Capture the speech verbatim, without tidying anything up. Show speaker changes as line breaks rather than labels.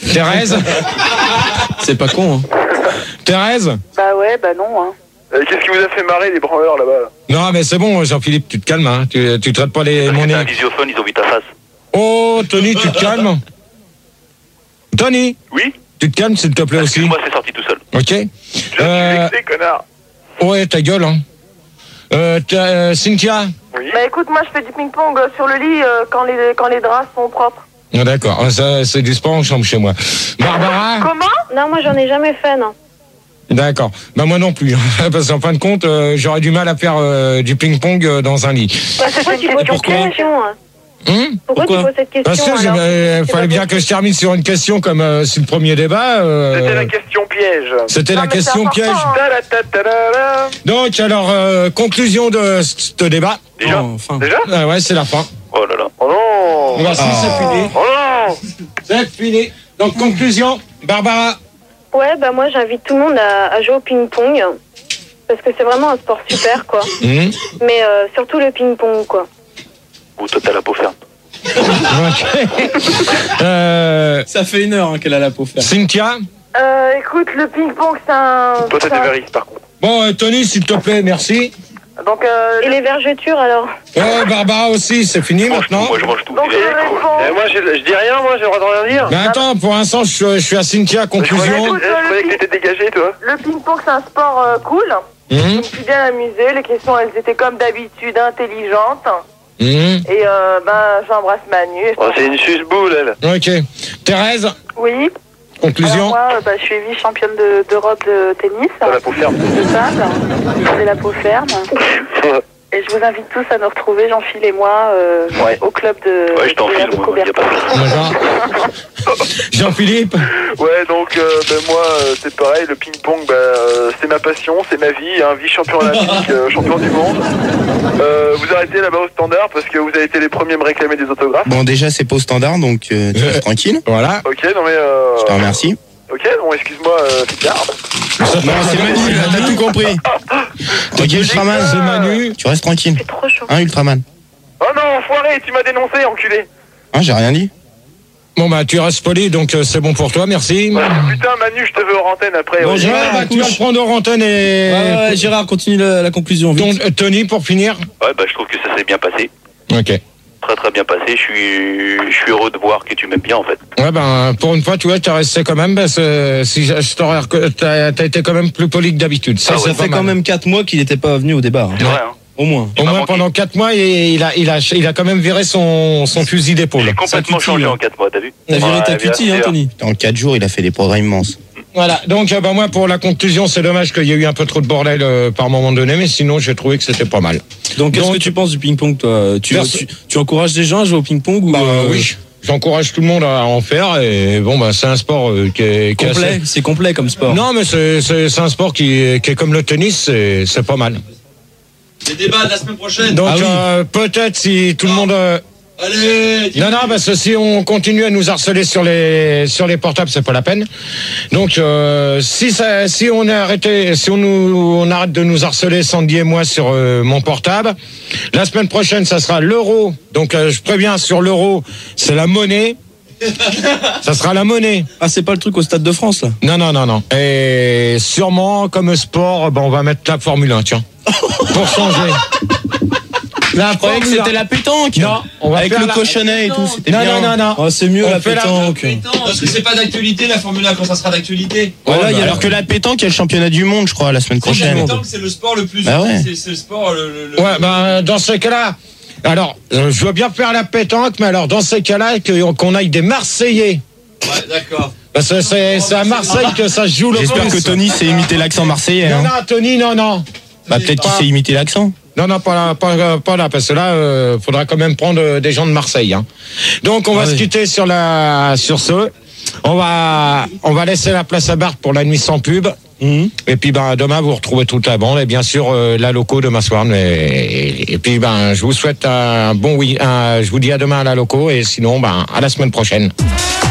Thérèse.
C'est pas con, hein.
Thérèse.
Bah ouais, bah non, hein.
Euh, Qu'est-ce qui vous a fait marrer, les branleurs, là-bas là?
Non, mais c'est bon, Jean-Philippe, tu te calmes, hein. Tu, tu traites pas les mon
T'as un
nez.
visiophone, ils ont vu ta face.
Oh, Tony, tu te calmes. Tony.
Oui.
Tu te calmes, s'il te plaît aussi.
Excuse-moi, c'est sorti tout seul.
Ok.
Je suis
Euh,
vexé, connard.
ouais, ta gueule, hein. Euh, t'as, euh, Cynthia.
Oui.
Bah écoute, moi je fais du ping-pong euh, sur le lit euh, quand, les, quand les draps sont propres.
Ah, d'accord, ah, ça, c'est du sport en chambre chez moi. Barbara.
Comment?
Non, moi j'en ai jamais fait, non.
D'accord. Bah moi non plus, parce qu'en fin de compte, euh, j'aurais du mal à faire euh, du ping-pong euh, dans un lit.
Bah,
Pourquoi tu poses cette question hein
Hum
Pourquoi,
Pourquoi
tu poses cette question
Parce que
alors
il
C'est
fallait
pas
bien
possible.
que je termine sur une question comme euh, c'est le premier débat. euh,
C'était la question piège.
C'était
Non,
la
mais c'est
question
important,
piège.
hein.
Ta-la-ta-ta-la-la.
Donc alors, euh, conclusion de ce débat.
Déjà
Oh, enfin.
Déjà
Ah ouais, c'est la fin.
Oh là là.
Oh non.
Merci, c'est fini.
Oh non.
C'est fini. Donc conclusion, Barbara.
Ouais, bah moi j'invite tout le monde à, à jouer au ping-pong. Parce que c'est vraiment un sport super, quoi.
Hum.
Mais euh, surtout le ping-pong, quoi.
Ou toi, t'as la peau ferme.
Ok. euh,
Ça fait une heure hein, qu'elle a la peau ferme.
Cynthia.
Euh, écoute, le ping-pong c'est un...
Toi, t'as
c'est
des
un-
varices, par contre.
Bon, euh, Tony, s'il te plaît, merci.
Donc, euh,
Et les vergetures, alors?
Ouais, Barbara aussi, c'est fini
Je mange tout,
maintenant.
moi je mange tout.
donc je
Et-
réponds.
Eh, moi, j'ai- je dis rien, moi, j'ai le droit de rien dire.
Mais attends, pour l'instant, je, je suis à Cynthia,
Je croyais,
conclusion.
Écoute,
je croyais que t'étais dégagé, toi.
Le ping-pong c'est un sport euh, cool. Je
Hum,
me suis bien amusée. Les questions elles étaient comme d'habitude intelligentes.
hum.
Et euh, ben j'embrasse Manu. Et je
Oh,
pense-
c'est une suce-boule, elle.
Ok. Thérèse,
Oui. Alors
conclusion.
moi, euh, bah, je suis vice-championne de- d'Europe de, tennis.
T'as la peau ferme.
De table. J'ai la peau ferme. Et je vous invite tous à nous retrouver, Jean-Phil et moi, euh,
Ouais.
au club de,
Ouais, je t'en
de,
file,
de
moi, y a pas de
D'accord. Jean-Philippe.
Ouais, donc, euh, ben, moi, euh, c'est pareil, le ping-pong, ben, euh, c'est ma passion, c'est ma vie, un vice-champion olympique, euh, champion du monde. Euh, vous arrêtez là-bas au standard parce que vous avez été les premiers à me réclamer des autographes.
Bon, déjà, c'est pas au standard, donc euh, tu restes tranquille.
Voilà.
Ok, non mais... Euh...
Je te remercie.
Ok, bon, excuse-moi, euh, Picard.
Non, c'est Manu, là, t'as tout compris. Ok, Ultraman,
C'est Manu.
tu restes tranquille.
C'est trop chaud.
Hein, Ultraman?
Oh non, enfoiré, tu m'as dénoncé, enculé.
Hein, j'ai rien dit.
Bon, bah, tu restes poli, donc euh, c'est bon pour toi, merci.
Ouais, putain, Manu, je te veux hors antenne après.
Bon,
ouais.
j'ai-
Ouais, bah, tu vas le prendre en antenne et.
Ouais, ouais, Gérard, continue la, la conclusion.
Ton-
Vite.
euh, Tony, pour finir.
Ouais, bah je trouve que ça s'est bien passé.
Ok.
Très très bien passé. Je suis, je suis heureux de voir que tu m'aimes bien en fait.
Ouais, ben, pour une fois, tu vois, t'es resté quand même, parce que si je je t'aurais rec- t'as t'as été quand même plus poli que d'habitude. Ça,
Ça,
c'est
ça
pas
fait
mal.
quand même quatre mois qu'il n'était pas venu au débat. hein.
C'est vrai, hein.
Au moins.
Au
m'a
moins
manqué.
pendant quatre mois, et il a, il a, il a quand même viré son, son fusil d'épaule.
J'ai complètement
Ça
changé
titille,
en quatre mois, t'as vu?
T'as viré
Ouais,
ta
bien
cutie, hein,
sûr.
Tony?
En quatre jours, il a fait des progrès immenses.
Voilà. Donc, euh, ben, moi, pour la conclusion, c'est dommage qu'il y ait eu un peu trop de bordel euh, par moment donné, mais sinon, j'ai trouvé que c'était pas mal.
Donc, qu'est-ce
Donc-
que tu penses du ping-pong, toi? Tu,
Perso-
tu, tu encourages les gens à jouer au ping-pong ou
Bah,
euh,
oui. J'encourage tout le monde à en faire, et bon, bah, c'est un sport euh, qui est, qui est
complet?
assez-
C'est complet comme sport.
Non, mais c'est, c'est, c'est un sport qui est, qui est comme le tennis, c'est, c'est pas mal.
Les débats de la semaine prochaine.
Donc,
Ah oui.
euh, peut-être si tout le monde. euh,
Allez,
Non, non, parce que si on continue à nous harceler sur les sur les portables, c'est pas la peine. Donc, euh, si ça, si on est arrêté, si on nous on arrête de nous harceler, Sandy et moi, sur euh, mon portable, la semaine prochaine, ça sera l'euro. Donc, euh, je préviens, sur l'euro, c'est la monnaie. Ça sera la monnaie.
Ah, c'est pas le truc au Stade de France, là?
Non, non, non, non. Et sûrement, comme sport, ben, on va mettre la Formule un, tiens, pour changer. La
Je croyais que
Formule un.
c'était la pétanque.
Non, on va
Avec
faire
le
la-
cochonnet et tout. C'était
Non,
bien.
non, non, non.
Oh, c'est mieux
On
la
fait la-
pétanque.
Parce que c'est pas d'actualité la Formule un quand ça sera d'actualité.
Voilà, il y a
Alors que la pétanque, il y a le championnat du monde, je crois, la semaine
C'est la
prochaine.
pétanque, c'est le sport le plus.
Bah ouais.
c'est, c'est le sport le. le- le-
Ouais, ben, dans ce cas-là, alors, euh, je veux bien faire la pétanque, mais alors, dans ces cas-là, que- qu'on aille des Marseillais.
Ouais, d'accord.
Parce que c'est, c'est à Marseille que ça se joue le
J'espère
plus.
que Tony sait imiter l'accent marseillais.
Non,
Hein.
non, Tony, non, non.
Bah, peut-être qu'il
pas-
sait imiter l'accent.
Non, non, pas là, pas, pas là, parce que là, euh, faudra quand même prendre euh, des gens de Marseille. Hein. Donc, on va
Ah
se
oui.
quitter sur la, sur ce. On va, on va laisser la place à Bart pour la nuit sans pub.
Mhm.
Et puis, ben, demain, vous retrouvez toute la bande et bien sûr euh, la loco demain soir. Et, et puis, ben, je vous souhaite un bon oui. Un, je vous dis à demain à la loco et sinon, ben, à la semaine prochaine.